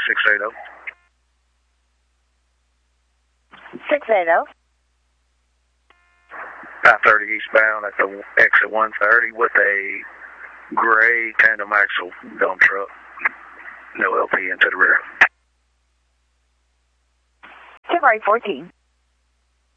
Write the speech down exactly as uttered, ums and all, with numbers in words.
six eighty. six eighty. five thirty eastbound at the exit one thirty with a gray tandem axle dump truck. No L P into the rear. February fourteenth.